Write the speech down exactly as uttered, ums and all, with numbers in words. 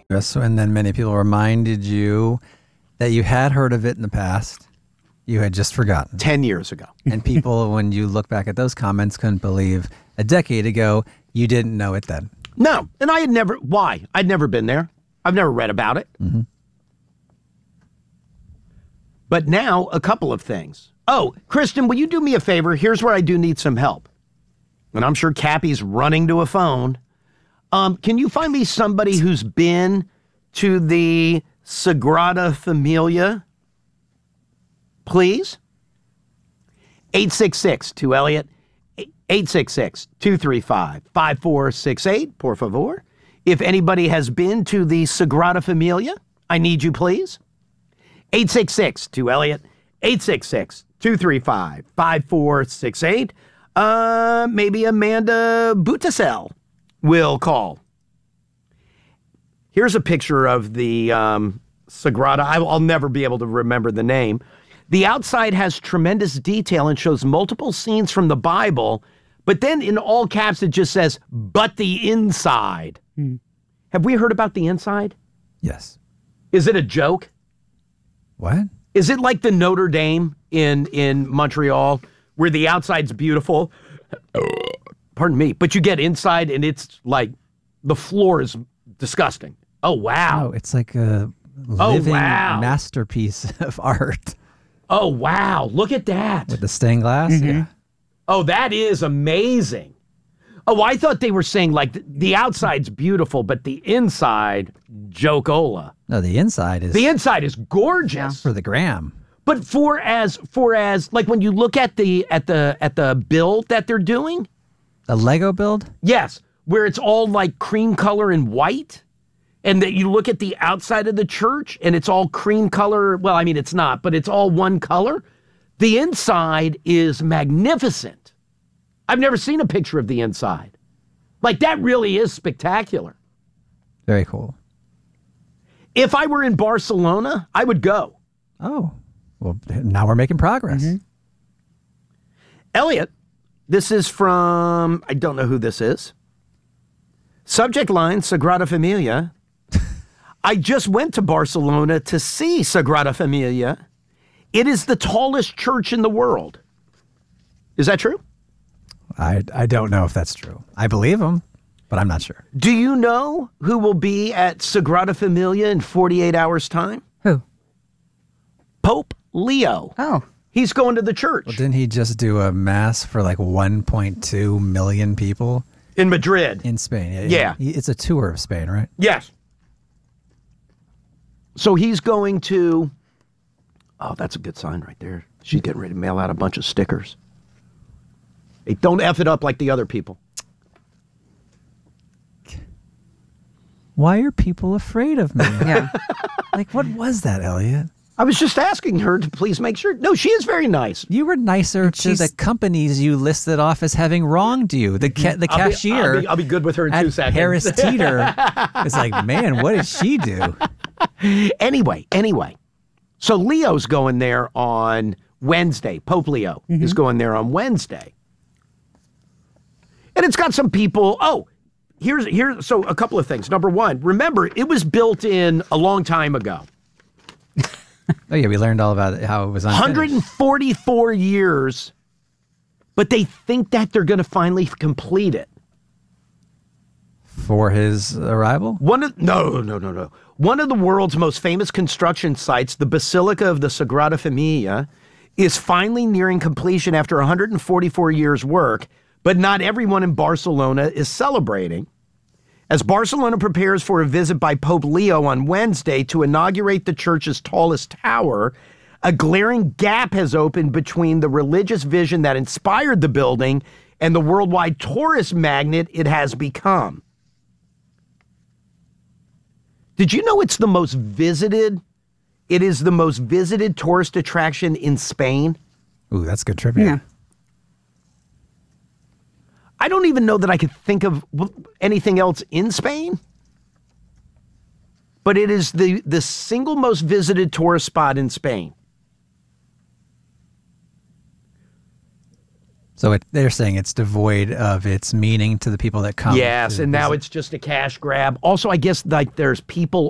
Yes, and then many people reminded you that you had heard of it in the past. You had just forgotten. Ten years ago. And people, when you look back at those comments, couldn't believe a decade ago you didn't know it then. No, and I had never, why? I'd never been there. I've never read about it. Mm-hmm. But now, a couple of things. Oh, Kristen, will you do me a favor? Here's where I do need some help. And I'm sure Cappy's running to a phone. Um, can you find me somebody who's been to the Sagrada Familia? Please? eight six six two Elliot. eight six six two three five five four six eight, por favor. If anybody has been to the Sagrada Familia, I need you, please. eight six six two Elliot. eight six six two three five five four six eight. Uh, maybe Amanda Butasel will call. Here's a picture of the um, Sagrada. I, I'll never be able to remember the name. The outside has tremendous detail and shows multiple scenes from the Bible, but then in all caps it just says, but the inside. Hmm. Have we heard about the inside? Yes. Is it a joke? What? Is it like the Notre Dame in, in Montreal, where the outside's beautiful? Pardon me. But you get inside and it's like, the floor is disgusting. Oh, wow. Oh, it's like a living oh, wow. masterpiece of art. Oh, wow. Look at that. With the stained glass? Mm-hmm. Yeah. Oh, that is amazing. Oh, I thought they were saying like the, the outside's beautiful, but the inside, joke-ola. No, the inside is... The inside is gorgeous. Yeah. For the gram. But for as, for as, like when you look at the, at the, at the build that they're doing. The Lego build? Yes. Where it's all like cream color and white. And that you look at the outside of the church and it's all cream color. Well, I mean, it's not, but it's all one color. The inside is magnificent. I've never seen a picture of the inside. Like, that really is spectacular. Very cool. If I were in Barcelona, I would go. Oh, well, now we're making progress. Mm-hmm. Elliot, this is from, I don't know who this is. Subject line, Sagrada Familia. I just went to Barcelona to see Sagrada Familia. It is the tallest church in the world. Is that true? I, I don't know if that's true. I believe him, but I'm not sure. Do you know who will be at Sagrada Familia in forty-eight hours' time? Who? Pope Leo. Oh. He's going to the church. Well, didn't he just do a mass for like one point two million people? In Madrid. In Spain. Yeah. He, it's a tour of Spain, right? Yes. So he's going to... Oh, that's a good sign right there. She's getting ready to mail out a bunch of stickers. Hey, don't F it up like the other people. Why are people afraid of me? Yeah. Like, what was that, Elliot? I was just asking her to please make sure. No, she is very nice. You were nicer to the companies you listed off as having wronged you. The ca- the I'll be- cashier. I'll be, I'll be good with her in two seconds. Harris Teeter is like, man, what did she do? Anyway, anyway. So Leo's going there on Wednesday. Pope Leo mm-hmm. is going there on Wednesday. And it's got some people. Oh, here's here's so a couple of things. Number one, remember, it was built in a long time ago. Oh, yeah, we learned all about it, how it was unfinished. one hundred forty-four years, but they think that they're going to finally complete it. For his arrival? One of, no, no, no, no. One of the world's most famous construction sites, the Basilica of the Sagrada Familia, is finally nearing completion after one hundred forty-four years' work, but not everyone in Barcelona is celebrating. As Barcelona prepares for a visit by Pope Leo on Wednesday to inaugurate the church's tallest tower, a glaring gap has opened between the religious vision that inspired the building and the worldwide tourist magnet it has become. Did you know it's the most visited, it is the most visited tourist attraction in Spain? Ooh, that's good trivia. Yeah. I don't even know that I could think of anything else in Spain, but it is the, the single most visited tourist spot in Spain. So it, they're saying it's devoid of its meaning to the people that come. Yes, to and now visit. it's just a cash grab. Also, I guess like there's people